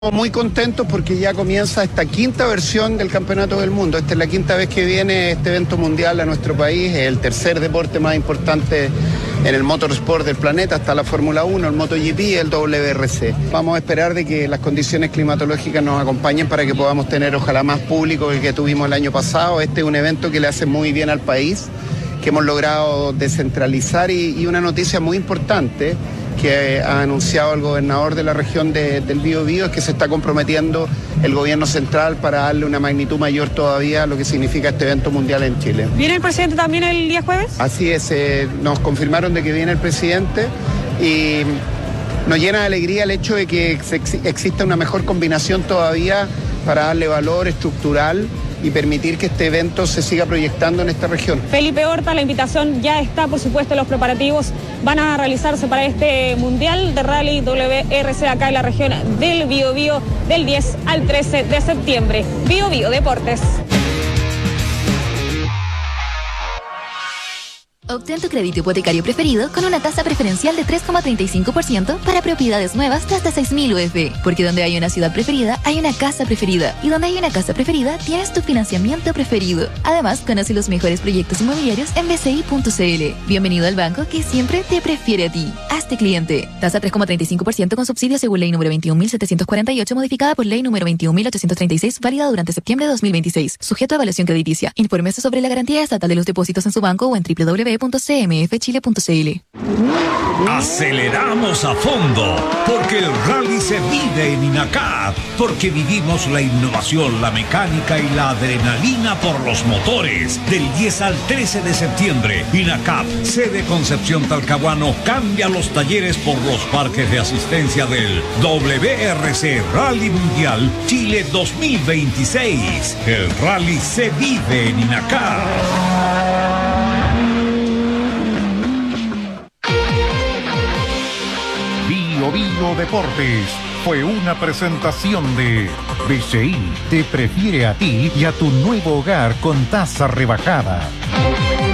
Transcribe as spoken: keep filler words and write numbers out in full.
Muy contentos porque ya comienza esta quinta versión del Campeonato del Mundo. Esta es la quinta vez que viene este evento mundial a nuestro país, es el tercer deporte más importante en el motorsport del planeta, está la Fórmula uno, el MotoGP y el W R C. Vamos a esperar de que las condiciones climatológicas nos acompañen para que podamos tener ojalá más público que el que tuvimos el año pasado. Este es un evento que le hace muy bien al país, que hemos logrado descentralizar y, y una noticia muy importante que ha anunciado el gobernador de la región de, del Biobío es que se está comprometiendo el gobierno central para darle una magnitud mayor todavía a lo que significa este evento mundial en Chile. ¿Viene el presidente también el día jueves? Así es, eh, nos confirmaron de que viene el presidente y nos llena de alegría el hecho de que ex exista una mejor combinación todavía para darle valor estructural y permitir que este evento se siga proyectando en esta región. Felipe Horta, la invitación ya está, por supuesto, los preparativos van a realizarse para este Mundial de Rally W R C acá en la región del Biobío del diez al trece de septiembre. Biobío Deportes. Obtén tu crédito hipotecario preferido con una tasa preferencial de tres coma treinta y cinco por ciento para propiedades nuevas de hasta seis mil U F. Porque donde hay una ciudad preferida, hay una casa preferida. Y donde hay una casa preferida, tienes tu financiamiento preferido. Además, conoce los mejores proyectos inmobiliarios en b c i punto c l. Bienvenido al banco que siempre te prefiere a ti. Hazte cliente. Tasa tres coma treinta y cinco por ciento con subsidio según ley número veintiún mil setecientos cuarenta y ocho, modificada por ley número veintiún mil ochocientos treinta y seis, válida durante septiembre de dos mil veintiséis. Sujeto a evaluación crediticia. Infórmese sobre la garantía estatal de los depósitos en su banco o en w w w punto c m f chile punto c l. Aceleramos a fondo, porque el rally se vive en INACAP, porque vivimos la innovación, la mecánica y la adrenalina por los motores. Del diez al trece de septiembre, INACAP, sede Concepción Talcahuano, cambia los talleres por los parques de asistencia del W R C Rally Mundial Chile dos mil veintiséis. El rally se vive en INACAP. Biobío Deportes fue una presentación de B C I, te prefiere a ti y a tu nuevo hogar con tasa rebajada.